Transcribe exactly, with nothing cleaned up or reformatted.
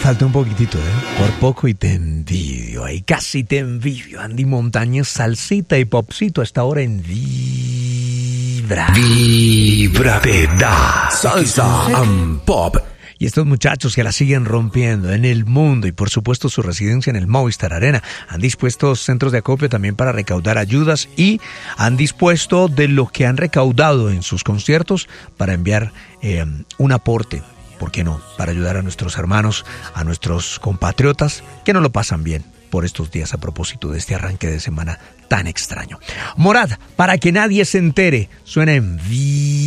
Falta un poquitito, ¿eh? Por poco y te envidio. Ahí casi te envidio. Andy Montañez, salsita y popcito hasta ahora en Vibra. Vibra te da salsa and pop. Y estos muchachos que la siguen rompiendo en el mundo y por supuesto su residencia en el Movistar Arena han dispuesto centros de acopio también para recaudar ayudas y han dispuesto de lo que han recaudado en sus conciertos para enviar eh, un aporte. ¿Por qué no? Para ayudar a nuestros hermanos, a nuestros compatriotas que no lo pasan bien por estos días a propósito de este arranque de semana tan extraño. Morad, para que nadie se entere, suena en Vibra.